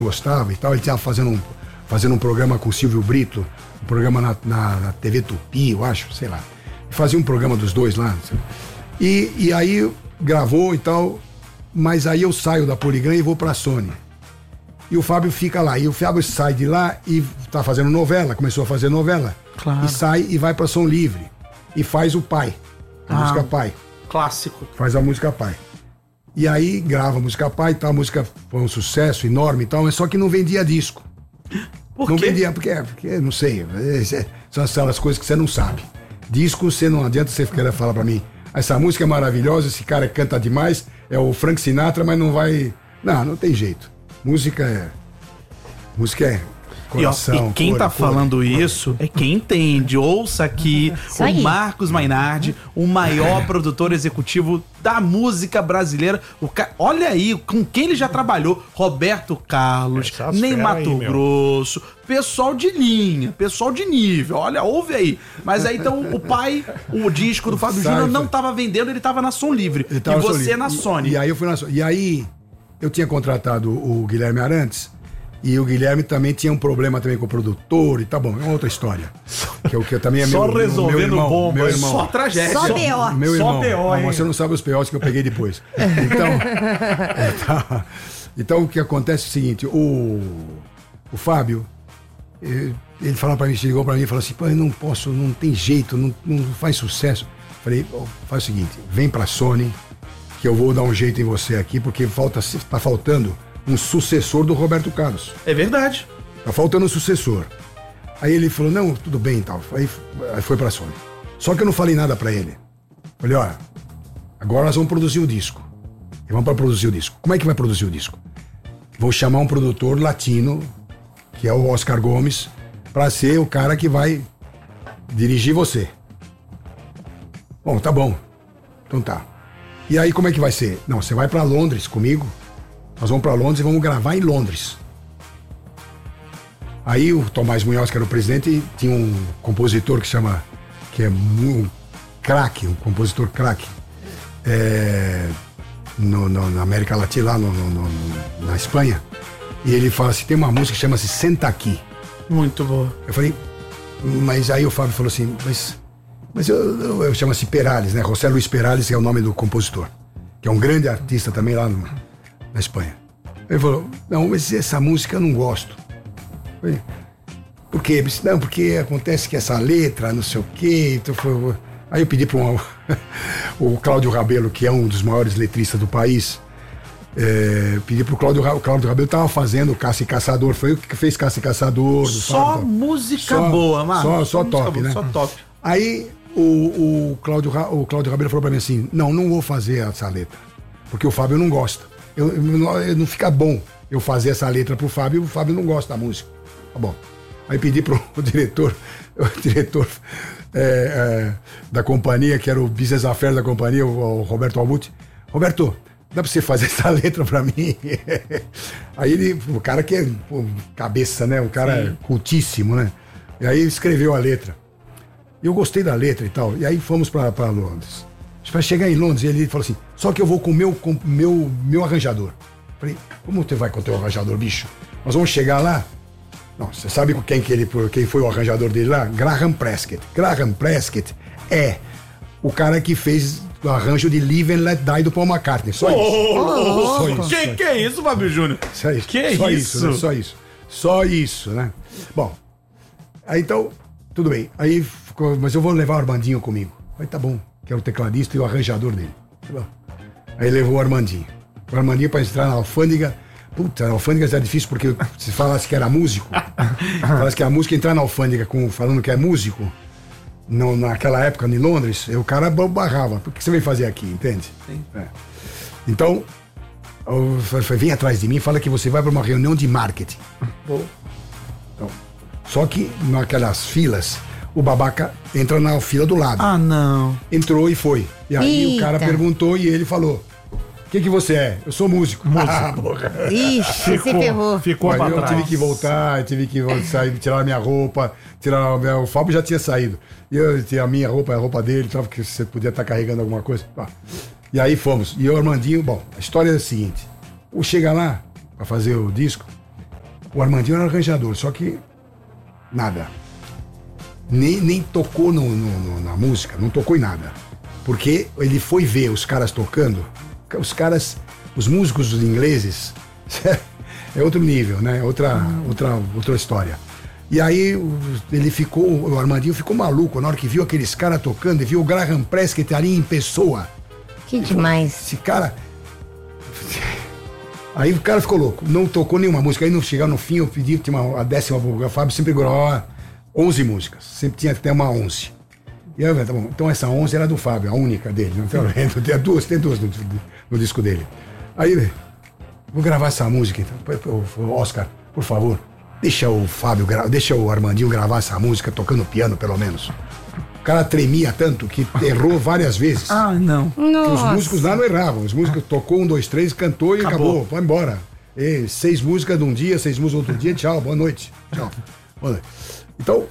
gostava e tal, ele estava fazendo um programa com o Silvio Brito, um programa na TV Tupi, eu acho, sei lá. Fazia um programa dos dois lá. E aí gravou e tal, mas aí eu saio da Poligram e vou pra Sony. E o Fábio fica lá. E o Fábio sai de lá e tá fazendo novela, começou a fazer novela. Claro. E sai e vai pra Som Livre. E faz o Pai, a música Pai. Clássico. Faz a música Pai. E aí grava a música Pai e tal, a música foi um sucesso enorme e tal, mas só que não vendia disco. Por Não quê? vendia, porque não sei, são aquelas coisas que você não sabe. Disco, você não adianta você querer falar pra mim, essa música é maravilhosa, esse cara canta demais, é o Frank Sinatra, mas não vai... Não tem jeito. Música é coração. E quem tá falando isso é quem entende. Ouça aqui Isso o aí. Marcos Mainardi, o maior produtor executivo da música brasileira. Olha aí com quem ele já trabalhou: Roberto Carlos, Essas Ney fera aí, Mato meu. Grosso, pessoal de linha, pessoal de nível. Olha, ouve aí. Mas aí então o disco do Fábio Júnior não tava vendendo, ele tava na Som Livre. Ele E tava você solido. na Sony. E aí eu fui na Sony. E aí eu tinha contratado o Guilherme Arantes. E o Guilherme também tinha um problema também com o produtor e tá bom, é uma outra história. Que também é Só meu resolvendo irmão, bomba, meu irmão. Só tragédia. Só B.O. Meu Só irmão. B.O., hein? Você não sabe os P.O.s que eu peguei depois. Então o que acontece é o seguinte, o Fábio, ele falou pra mim, ligou pra mim e falou assim, pô, eu não posso, não tem jeito, não faz sucesso. Falei, faz o seguinte, vem pra Sony, que eu vou dar um jeito em você aqui, porque tá faltando um sucessor do Roberto Carlos. É verdade. Tá faltando um sucessor. Aí ele falou, não, tudo bem e tal. Aí foi pra Sony. Só que eu não falei nada pra ele. Falei, ó, agora nós vamos produzir o disco. E vamos pra produzir o disco. Como é que vai produzir o disco? Vou chamar um produtor latino, que é o Oscar Gomes, pra ser o cara que vai dirigir você. Bom, tá bom. Então tá. E aí como é que vai ser? Não, você vai pra Londres comigo. Nós vamos pra Londres e vamos gravar em Londres. Aí o Tomás Munhoz, que era o presidente, tinha um compositor que é um craque, um compositor craque, na América Latina, lá na Espanha. E ele fala assim, tem uma música que chama-se Senta Aqui. Muito boa. Eu falei, mas aí o Fábio falou assim, mas eu chamo-se Perales, né? José Luis Perales, que é o nome do compositor, que é um grande artista também lá na Espanha. Ele falou, não, mas essa música eu não gosto. Eu falei, por quê? Não, porque acontece que essa letra, não sei o quê. Então aí eu pedi para o Cláudio Rabelo, que é um dos maiores letristas do país, pedi pro Cláudio Rabelo, estava fazendo Caça e Caçador, foi o que fez Caça e Caçador. Só música boa, mano. Só top, boa, né? Só top. Aí o Cláudio Rabelo falou para mim assim, não vou fazer essa letra, porque o Fábio não gosta. Não fica bom eu fazer essa letra pro Fábio, o Fábio não gosta da música. Tá bom. Aí pedi pro diretor da companhia, que era o business affairs da companhia, o Roberto Albuti. Roberto, dá pra você fazer essa letra pra mim? Aí o cara que é cabeça, né? Um cara cultíssimo, né? E aí escreveu a letra. E eu gostei da letra e tal. E aí fomos pra Londres. Para chegar em Londres, ele falou assim, só que eu vou com o meu arranjador. Falei, como você vai com o teu arranjador, bicho? Nós vamos chegar lá. Não, você sabe quem foi o arranjador dele lá? Graham Prescott. Graham Prescott é o cara que fez o arranjo de Live and Let Die do Paul McCartney. Só isso. Que é isso, Fábio Júnior? Só isso. Que só isso? Né? Só isso, né? Bom, aí então, tudo bem. Aí ficou, mas eu vou levar o Armandinho comigo. Aí tá bom, que era o tecladista e o arranjador dele. Tá bom. Aí levou o Armandinho. O Armandinho para entrar na alfândega. Puta, a alfândega já é difícil porque se falasse que era músico, falasse que a música entrar na alfândega falando que é músico, naquela época em Londres, o cara barrava. O que você veio fazer aqui, entende? Sim. Então, eu falei, vem atrás de mim e fala que você vai para uma reunião de marketing. Então, só que naquelas filas, o babaca entra na fila do lado. Ah, não. Entrou e foi. E aí Eita. o cara perguntou e ele falou, o que você é? Eu sou músico. Ixi, se ferrou. Ficou Aí pra eu trás. tive que voltar, sair, tirar a minha roupa, o Fábio já tinha saído. E eu tinha a minha roupa, a roupa dele, porque você podia estar carregando alguma coisa. Tá. E aí fomos. E o Armandinho, bom, a história é a seguinte: chega lá para fazer o disco, O Armandinho era arranjador, só que nada. Nem tocou na música, não tocou em nada. Porque ele foi ver os caras tocando, os músicos ingleses, é outro nível, né? Outra história. E aí o Armandinho ficou maluco na hora que viu aqueles caras tocando e viu o Graham Prescott ali em pessoa. Que demais. Esse cara... Aí o cara ficou louco, não tocou nenhuma música. Aí, chegar no fim, eu pedi, tinha a 10ª, o Fábio sempre gravava 11 músicas, sempre tinha até uma 11. E eu, tá bom, então essa 11 era do Fábio, a única dele, não tem duas no disco dele. Aí, vou gravar essa música, então. Oscar, por favor, deixa o Armandinho gravar essa música tocando piano, pelo menos. O cara tremia tanto que errou várias vezes. Ah, não. Os músicos lá não erravam. Os músicos tocou 1, 2, 3, cantou e acabou. Vai embora. 6 músicas num dia, 6 músicas outro dia. Tchau, boa noite. Tchau. Boa noite. Então,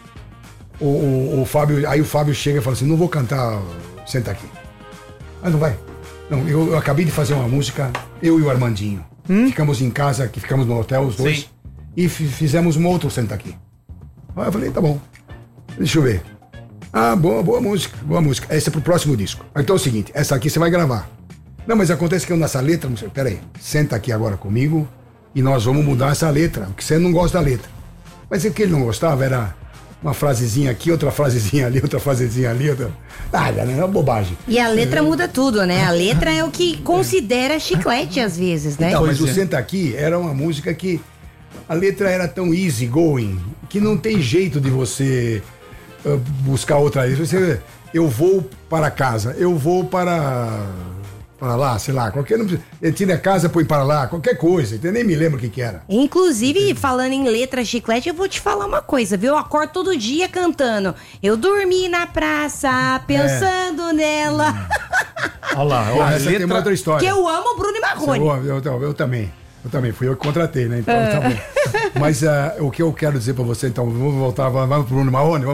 o Fábio... Aí o Fábio chega e fala assim, não vou cantar, senta aqui. Ah, não vai? Não, eu acabei de fazer uma música, eu e o Armandinho. Ficamos em casa, ficamos no hotel, os dois. Sim. E fizemos um outro senta aqui. Aí eu falei, tá bom. Deixa eu ver. Ah, boa música, boa música. Essa é pro próximo disco. Então é o seguinte, essa aqui você vai gravar. Não, mas acontece que eu nessa letra, não sei, peraí, senta aqui agora comigo e nós vamos mudar essa letra, porque você não gosta da letra. Mas o que ele não gostava era uma frasezinha aqui, outra frasezinha ali, outra frasezinha ali, outra... Nada, né? É uma bobagem. E a letra muda tudo, né? A letra é o que considera chiclete às vezes, né? Não, mas o Senta Aqui era uma música que a letra era tão easy going que não tem jeito de você... buscar outra letra. Eu vou para casa, eu vou para lá, sei lá, qualquer. Ele tira a casa, põe para lá, qualquer coisa. Eu nem me lembro o que era. Inclusive, falando em letra chiclete, eu vou te falar uma coisa, viu? Eu acordo todo dia cantando. Eu dormi na praça, pensando nela. Olha lá, essa tem uma outra história. Que eu amo Bruno e Marrone. Eu também. Eu também, fui eu que contratei, né? Então tá bom. Mas o que eu quero dizer pra você, então, vamos voltar, vamos pro Bruno Marrone,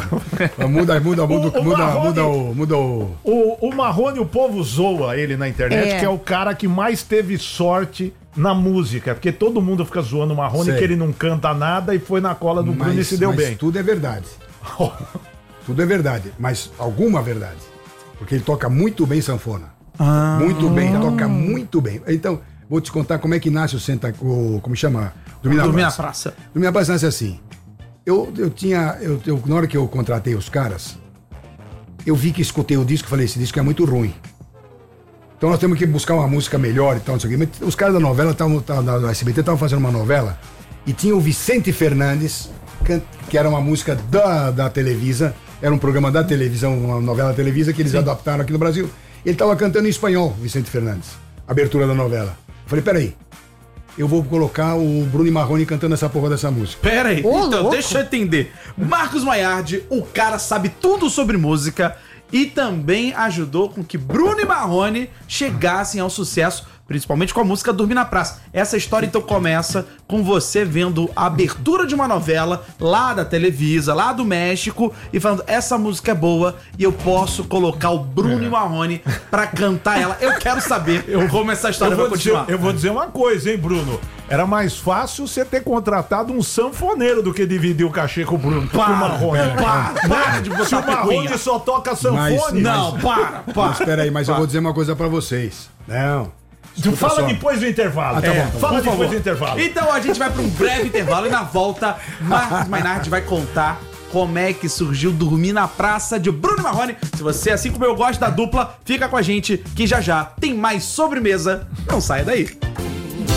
Muda o... O Marrone, o povo zoa ele na internet, que é o cara que mais teve sorte na música, porque todo mundo fica zoando o Marrone, que ele não canta nada e foi na cola do Bruno e se deu bem. Tudo é verdade. Tudo é verdade, mas alguma verdade. Porque ele toca muito bem sanfona. Muito bem, toca muito bem. Então... Vou te contar como é que nasce como chama? Dormir na Praça. Dormir na Praça nasce assim. Na hora que eu contratei os caras, eu vi que escutei o disco e falei, esse disco é muito ruim. Então nós temos que buscar uma música melhor e tal, não sei o quê. Mas os caras da novela, da SBT, estavam fazendo uma novela e tinha o Vicente Fernandes, que era uma música da Televisa, era um programa da televisão, uma novela Televisa que eles adaptaram aqui no Brasil. Ele estava cantando em espanhol, Vicente Fernandes, abertura da novela. Falei, peraí, eu vou colocar o Bruno e Marrone cantando essa porra dessa música. Peraí, então louco. Deixa eu entender. Marcos Maiardi, o cara sabe tudo sobre música e também ajudou com que Bruno e Marrone chegassem ao sucesso, principalmente com a música Dormir na Praça. Essa história então começa com você vendo a abertura de uma novela lá da Televisa, lá do México, e falando, essa música é boa e eu posso colocar o Bruno e Marrone pra cantar ela. Eu quero saber como essa história vai continuar. Eu vou dizer uma coisa, hein, Bruno? Era mais fácil você ter contratado um sanfoneiro do que dividir o cachê com o Bruno. Para, Marrone. Para de botar se o Marrone só toca sanfone. Para. Mas peraí, eu vou dizer uma coisa pra vocês. Não. Fala depois do intervalo. Tá bom, fala depois do intervalo. Então a gente vai para um breve intervalo e na volta Marcos Maiardi vai contar como é que surgiu Dormir na Praça de Bruno e Marrone. Se você, assim como eu gosto da dupla, fica com a gente que já tem mais sobremesa. Não saia daí.